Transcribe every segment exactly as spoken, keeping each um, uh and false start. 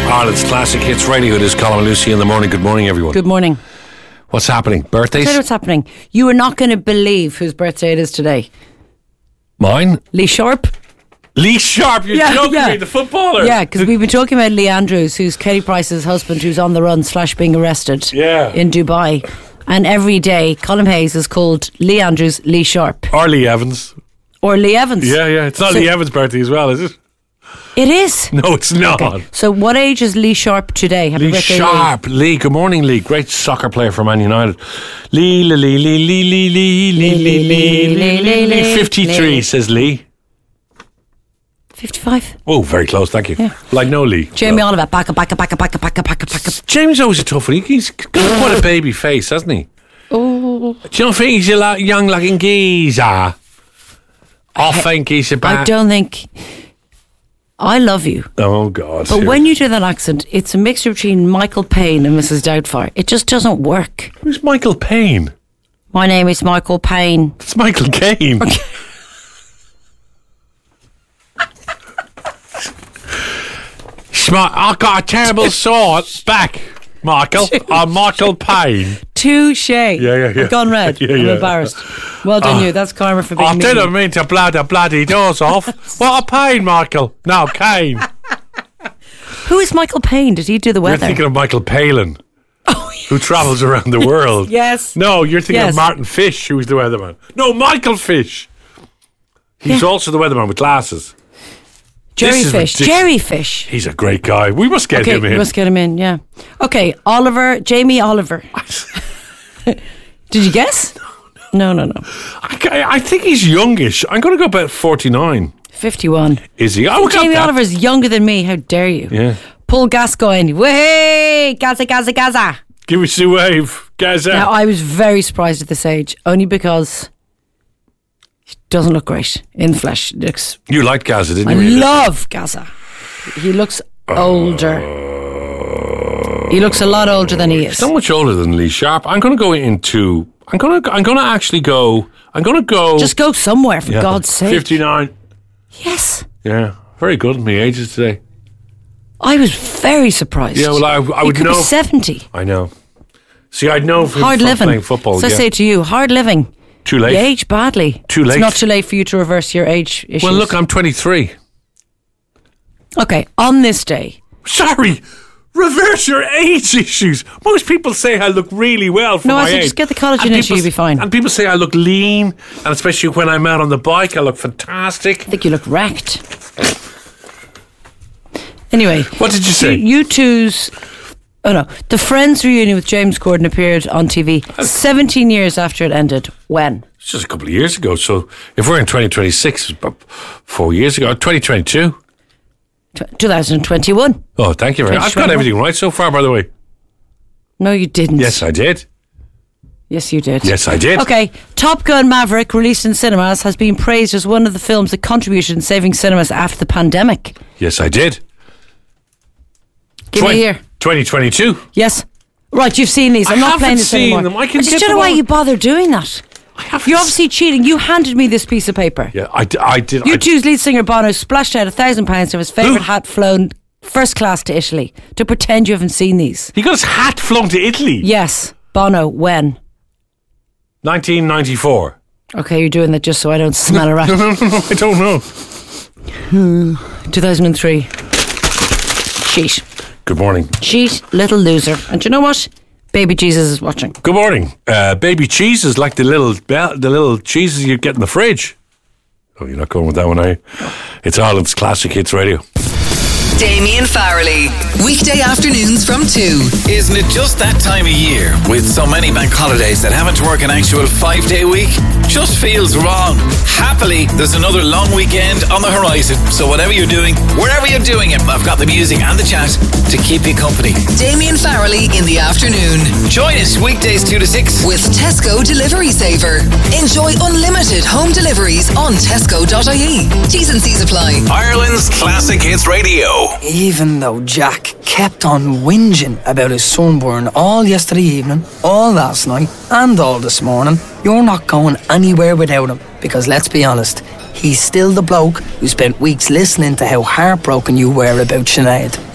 Ireland's Classic Hits Radio. It is Colin and Lucy in the morning. Good morning, everyone. Good morning. What's happening? Birthdays? Tell you what's happening. You are not going to believe whose birthday it is today. Mine? Lee Sharp. Lee Sharp, you're Yeah, joking yeah. me, the footballer. Yeah, because we've been talking about Lee Andrews, who's Kelly Price's husband, who's on the run slash being arrested Yeah. in Dubai. And every day, Colin Hayes is called Lee Andrews, Lee Sharp. Or Lee Evans. Or Lee Evans. Yeah, yeah. It's not So- Lee Evans' birthday as well, is it? It is. No, it's not. Okay. So what age is Lee Sharp today? Happy Lee birthday, Sharp. Lee. Good morning, Lee. Great soccer player for Man United. Lee, Lee, Lee, Lee, Lee, Lee, Lee, Lee, Lee, Lee, Lee, Lee, Lee. fifty-three, says Lee. fifty-five. Oh, very close, thank you. Yeah. Like no Lee. Jamie No. Oliver. Back up, back up, back up, back up, back up, back up, back up. James always a tough one. He's got quite a baby face, hasn't he? Oh. Do you not think he's a la- young looking geezer? I think he's I about... don't think... I love you. Oh, God. But when you do that accent, it's a mixture between Michael Payne and Missus Doubtfire. It just doesn't work. Who's Michael Payne? My name is Michael Payne. It's Michael Caine. Smart. I got a terrible sore back, Michael. I'm Michael Payne. Touche. Yeah, yeah, yeah. I've gone red. Yeah, I'm yeah. embarrassed. Well done, Oh. you. That's karma for being I mean. didn't mean to blow the bloody doors off. What a pain, Michael. No, Caine. Who is Michael Payne? Did he do the You're weather? thinking of Michael Palin, Oh, yeah. who travels around the world. Yes. No, you're thinking Yes. of Martin Fish, who's the weatherman. No, Michael Fish. He's Yeah. also the weatherman with glasses. This is Jerryfish. ridiculous. Jerryfish. He's a great guy. We must get Okay, him we in. must get him in, yeah. Okay, Oliver, Jamie Oliver. Did you guess? No, no, no. I, I think he's youngish. I'm going to go about forty-nine. fifty-one. Is he? Oh, we got Jamie that. Oliver's younger than me. How dare you? Yeah. Paul Gascoigne. Way, Gaza, Gaza, Gaza. Give us a wave, Gaza. Now, I was very surprised at this age, only because he doesn't look great in the flesh. He looks, You liked Gaza, didn't I you? really? love Gaza. He looks older. He looks a lot older than he is. So much older than Lee Sharp. I'm going to go into. I'm going to. I'm going to actually go. I'm going to go. Just go somewhere, for Yeah. God's sake. fifty-nine. Yes. Yeah, very good. My ages today. I was very surprised. Yeah, well, I, I he would could know. be seventy. I know. See, I'd know from, Hard from living. playing football. So I yeah. say to you, hard living. Too late. You age badly. Too late. It's not too late for you to reverse your age issues. Well, look, I'm twenty-three. Okay, on this day. Sorry. Reverse your age issues. Most people say I look really well for No, my I said age. just get the collagen And into people you, you'll be s- fine. And people say I look lean, and especially when I'm out on the bike, I look fantastic. I think you look wrecked. Anyway. What did you say? You two's... Oh no. The Friends reunion with James Corden appeared on T V seventeen years after it ended. When? It's just a couple of years ago. So if we're in twenty twenty-six, it's about four years ago. twenty twenty-two. twenty twenty-one. Oh, thank you very much. I've got twenty twenty-one. everything right so far, by the way. No, you didn't. Yes, I did. Yes, you did. Yes, I did. Okay, Top Gun Maverick, released in cinemas, has been praised as one of the films that contributed in saving cinemas after the pandemic. Yes, I did. Give me a year. twenty twenty-two. Yes. Right, you've seen these. I I'm not haven't playing this seen anymore. them. I can just get don't know them why all. you bother doing that. I haven't You're s- obviously cheating. You handed me this piece of paper. Yeah, I, d- I did. U I, two's lead singer Bono splashed out a thousand pounds of his favourite hat flown first class to Italy to pretend you haven't seen these. he got his hat flown to Italy. Yes. Bono, when? nineteen ninety-four. Okay, you're doing that just so I don't smell a rat. No, no, no, no, I don't know. two thousand three. Cheat. Good morning. Cheat, little loser. And do you know what? Baby Jesus is watching. Good morning. Uh, baby cheeses, like the little bell, the little cheeses you get in the fridge. Oh, you're not going with that one, are you? It's Ireland's Classic Hits Radio. Damien Farrelly. Weekday afternoons from two. Isn't it just that time of year, with so many bank holidays, that having to work an actual five-day week just feels wrong? Happily, there's another long weekend on the horizon, so whatever you're doing, wherever you're doing it, I've got the music and the chat to keep you company. Damien Farrelly in the afternoon. Join us weekdays two to six. With Tesco Delivery Saver. Enjoy unlimited home deliveries on tesco dot I E. T's and C's apply. Ireland's Classic Hits Radio. Even though Jack kept on whinging about his sunburn all yesterday evening, all last night, and all this morning, you're not going anywhere without him. Because let's be honest, he's still the bloke who spent weeks listening to how heartbroken you were about Sinead.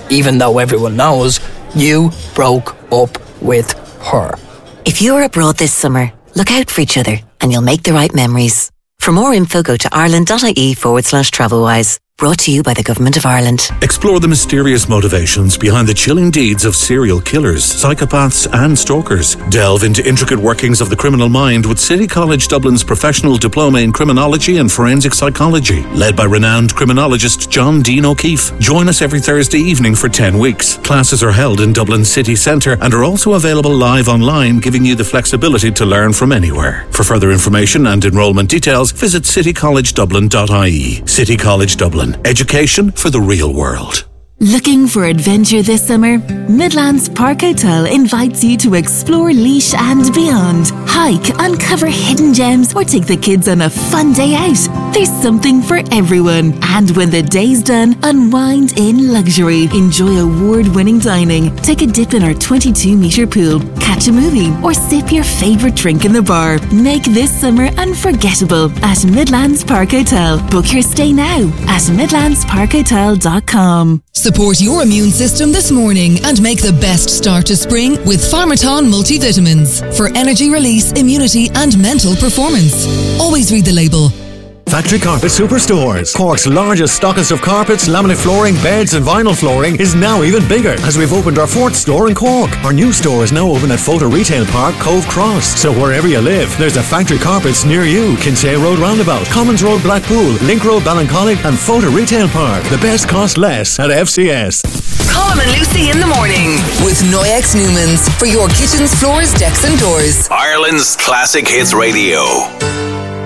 even though everyone knows you broke up with her. If you're abroad this summer, look out for each other and you'll make the right memories. For more info, go to ireland.ie forward slash travelwise. Brought to you by the Government of Ireland. Explore the mysterious motivations behind the chilling deeds of serial killers, psychopaths and stalkers. Delve into intricate workings of the criminal mind with City College Dublin's professional diploma in criminology and forensic psychology, led by renowned criminologist John Dean O'Keefe. Join us every Thursday evening for ten weeks. Classes are held in Dublin City Centre and are also available live online, giving you the flexibility to learn from anywhere. For further information and enrolment details, visit city college dublin dot I E. City College Dublin. Education for the real world. Looking for adventure this summer? Midlands Park Hotel invites you to explore Laois and beyond. Hike, uncover hidden gems, or take the kids on a fun day out. There's something for everyone. And when the day's done, unwind in luxury. Enjoy award-winning dining. Take a dip in our twenty-two metre pool. Catch a movie or sip your favourite drink in the bar. Make this summer unforgettable at Midlands Park Hotel. Book your stay now at midlands park hotel dot com. Support your immune system this morning and make the best start to spring with Pharmaton multivitamins for energy release, immunity and mental performance. Always read the label. Factory Carpet Superstores. Cork's largest stockist of carpets, laminate flooring, beds and vinyl flooring is now even bigger as we've opened our fourth store in Cork. Our new store is now open at Photo Retail Park, Cove Cross. So wherever you live, there's a Factory Carpets near you. Kinsale Road Roundabout, Commons Road Blackpool, Link Road Ballincollig and Photo Retail Park. The best cost less at F C S. Colm and Lucy in the morning with Noyex Newmans for your kitchens, floors, decks and doors. Ireland's Classic Hits Radio.